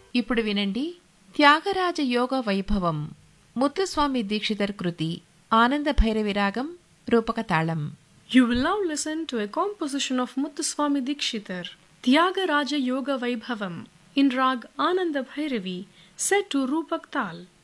ఇప్పుడు వినండి త్యాగరాజ యోగ వైభవం ముత్తుస్వామి దీక్షితర్ కృతి ఆనంద భైరవి రాగం రూపక తాళం. You will now listen to a composition of Muthuswami Dikshitar, Tyagaraja Yoga Vaibhavam, in Rag Ananda Bhairavi, set to Rupak Tal.